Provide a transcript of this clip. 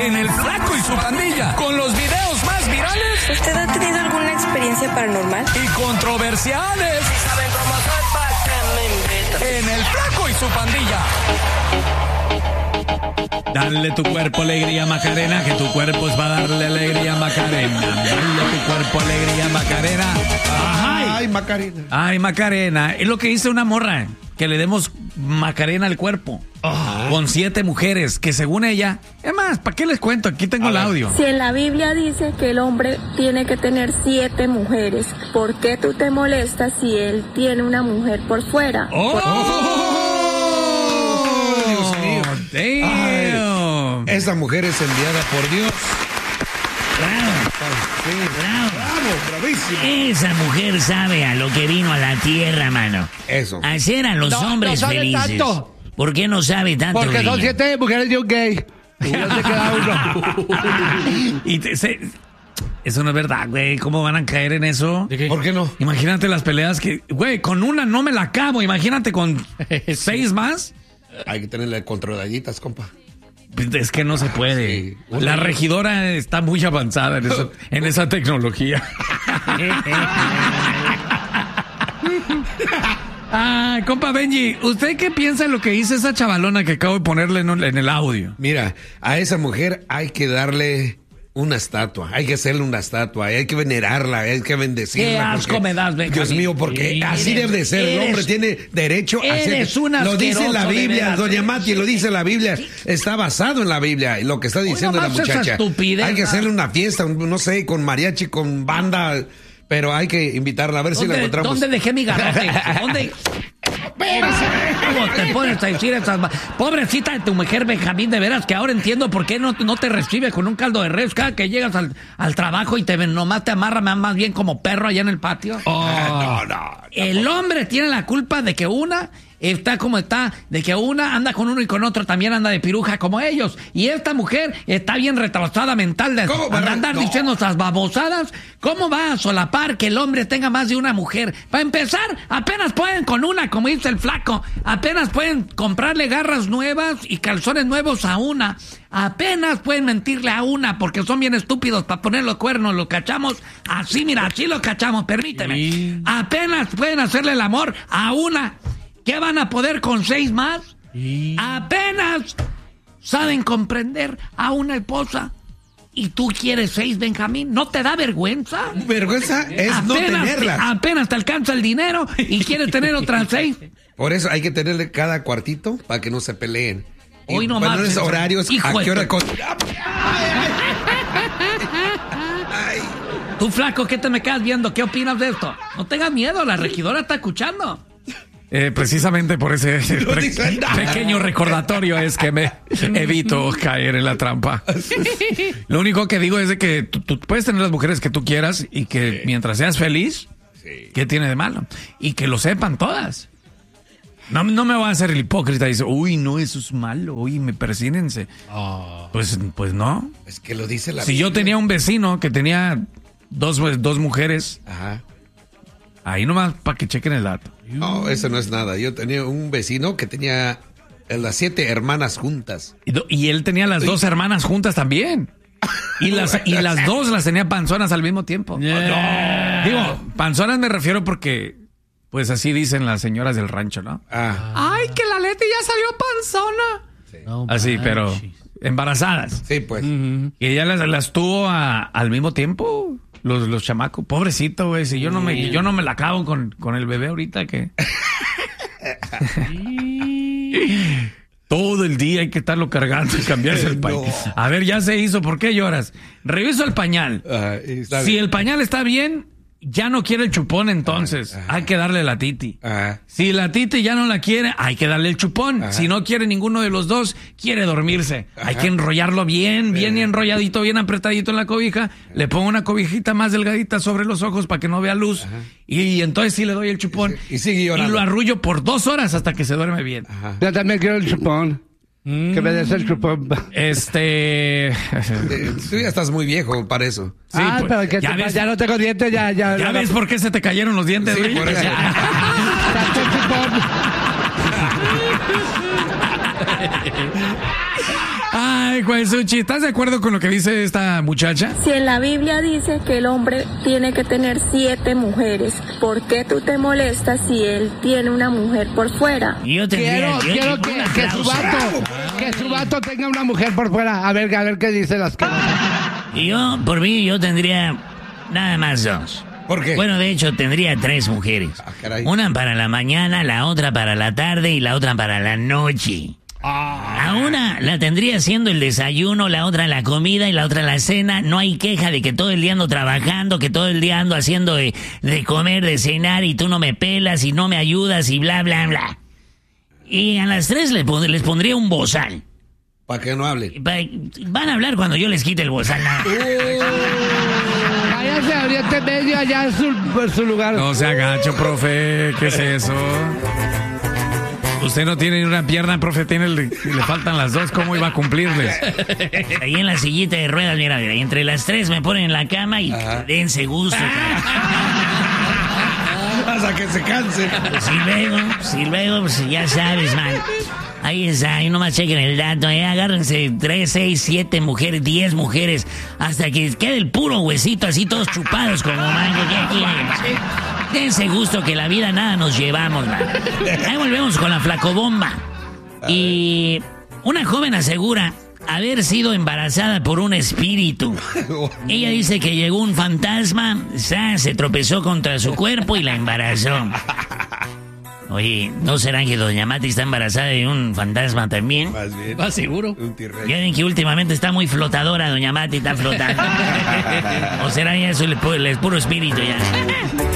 en El Flaco y su Pandilla, con los videos más virales. ¿Usted ha tenido alguna experiencia paranormal? Y controversiales. ¿Saben cómo soy? ¿Para qué me invitan? En El Flaco y su Pandilla. Dale tu cuerpo alegría, Macarena, que tu cuerpo es para darle alegría, Macarena. Dale tu cuerpo alegría, Macarena. Ay, Macarena. Ay, Macarena. Es lo que dice una morra, que le demos Macarena al cuerpo. Con 7 mujeres, que según ella... Es más, ¿para qué les cuento? Aquí tengo el audio. Si en la Biblia dice que el hombre tiene que tener 7 mujeres, ¿por qué tú te molestas si él tiene una mujer por fuera? Dios mío. Damn. Esa mujer es enviada por Dios. Bravo, bravísimo. Esa mujer sabe a lo que vino a la tierra, mano. Eso. Hacer a los hombres no sabe felices. tanto. ¿Por qué no sabe tanto? Porque son Grilla? 7 mujeres de un gay. Y no se queda uno. Eso no es verdad, güey. ¿Cómo van a caer en eso? ¿Por qué no? Imagínate las peleas que... Güey, con una no me la acabo. Imagínate con 6 más. Hay que tenerle controladitas, compa. Es que no se puede. Sí. La regidora está muy avanzada en esa tecnología. Ah, compa Benji, ¿usted qué piensa de lo que hizo esa chavalona que acabo de ponerle en el audio? Mira, a esa mujer hay que darle una estatua, hay que hacerle una estatua, hay que venerarla, hay que bendecirla. Qué asco porque, me das, Benji. Dios mío, porque así debe de ser. El hombre tiene derecho a hacer. Eres un Lo dice la asqueroso, de Biblia, veras. doña Mati, lo dice la Biblia. Está basado en la Biblia, lo que está diciendo la nomás esa muchacha. estupidez, Hay que ¿no? hacerle una fiesta, no sé, con mariachi, con banda, pero hay que invitarla a ver si la encontramos. ¿Dónde dejé mi garrote? ¿Dónde? ¿Cómo te pones a decir esas... Pobrecita de tu mujer, Benjamín, de veras que ahora entiendo por qué no te recibe con un caldo de res cada que llegas al trabajo y nomás te amarra más bien como perro allá en el patio. No. El hombre tiene la culpa de que una está como está, de que una anda con uno y con otro también anda de piruja como ellos. Y esta mujer está bien retrasada mental de ¿Cómo? andar No. diciendo estas babosadas. ¿Cómo va a solapar que el hombre tenga más de una mujer? Para empezar, apenas pueden con una, como dice el Flaco. Apenas pueden comprarle garras nuevas y calzones nuevos a una. Apenas pueden mentirle a una porque son bien estúpidos para poner los cuernos. Los cachamos así, mira, así los cachamos, permíteme. Sí. Apenas pueden hacerle el amor a una. ¿Qué van a poder con 6 más? Apenas saben comprender a una esposa. ¿Y tú quieres 6, Benjamín? ¿No te da vergüenza? Vergüenza es no tenerlas. Apenas te alcanza el dinero y quieres tener otras 6. Por eso hay que tenerle cada cuartito para que no se peleen. Hoy Y nomás, ponerles horarios, hijo a qué hora... de- Tú, Flaco, ¿qué te me quedas viendo? ¿Qué opinas de esto? No tengas miedo, la regidora está escuchando. Precisamente por ese pequeño recordatorio es que me evito caer en la trampa. Lo único que digo es de que tú puedes tener las mujeres que tú quieras y que mientras seas feliz, ¿qué tiene de malo? Y que lo sepan todas. No me voy a hacer el hipócrita y dice, uy, no, eso es malo, uy, me persínense. Pues no. Es que lo dice la Si yo Biblia. tenía un vecino que tenía dos mujeres, Ajá. ahí nomás para que chequen el dato. No, eso no es nada. Yo tenía un vecino que tenía las 7 hermanas juntas. Y él tenía las 2 hermanas juntas también. Y las 2 las tenía panzonas al mismo tiempo. No. Digo, panzonas me refiero porque, pues así dicen las señoras del rancho, ¿no? Ay, que la Leti ya salió panzona. Sí. No Así, pero manches. embarazadas. Sí, pues. Y ella las tuvo al mismo tiempo. Los chamacos, pobrecito, güey, si yo no me la acabo con el bebé ahorita que... Todo el día hay que estarlo cargando y cambiarse el pañal. No. A ver, ya se hizo, ¿por qué lloras? Reviso el pañal. Está Si bien. el pañal está bien, ya no quiere el chupón, entonces Ajá. hay que darle la titi. Ajá. Si la titi ya no la quiere, hay que darle el chupón. Ajá. Si no quiere ninguno de los dos, quiere dormirse. Ajá. Hay que enrollarlo bien enrolladito, bien apretadito en la cobija. Le pongo una cobijita más delgadita sobre los ojos para que no vea luz. Y entonces sí le doy el chupón. Y sigue llorando. Y lo arrullo por 2 horas hasta que se duerme bien. Ajá. Yo también quiero el chupón. Que me des el chupón. Tú ya estás muy viejo para eso. Sí, pues, pero que ya no tengo dientes, ya. ¿Ya ves por qué se te cayeron los dientes, Sí, güey? por eso. Tanto chupón. Ay, Ay, Juesuchi, ¿estás de acuerdo con lo que dice esta muchacha? Si en la Biblia dice que el hombre tiene que tener 7 mujeres, ¿por qué tú te molestas si él tiene una mujer por fuera? Yo tendría... Quiero que su vato tenga una mujer por fuera. A ver qué dice las cosas. Yo, por mí, yo tendría nada más 2. ¿Por qué? Bueno, de hecho, tendría 3 mujeres. Caray. Una para la mañana, la otra para la tarde y la otra para la noche. A una la tendría haciendo el desayuno, la otra la comida y la otra la cena. No hay queja de que todo el día ando trabajando, que todo el día ando haciendo de comer, de cenar y tú no me pelas y no me ayudas y bla, bla, bla. Y a las 3 les pondría un bozal. Para que no hable. Van a hablar cuando yo les quite el bozal. Váyase a Oriente Medio, allá en su lugar. No se agacho, profe. ¿Qué es eso? Usted no tiene ni una pierna, profe, le faltan las 2. ¿Cómo iba a cumplirles? Ahí en la sillita de ruedas, mira, y entre las 3 me ponen en la cama y dense gusto. Hasta que se canse. Si luego, pues ya sabes, man. Ahí está, ahí nomás chequen el dato, agárrense 3, 6, 7 mujeres, 10 mujeres, hasta que quede el puro huesito así todos chupados como mango. Dense gusto que la vida nada nos llevamos, man. Ahí volvemos con la flacobomba. Y una joven asegura haber sido embarazada por un espíritu. Ella dice que llegó un fantasma, se tropezó contra su cuerpo y la embarazó. Oye, ¿no será que doña Mati está embarazada de un fantasma también? Más bien. ¿Vas seguro? Un T-Rex. Ya ven que últimamente está muy flotadora, doña Mati está flotando. ¿O será ya eso el puro espíritu ya?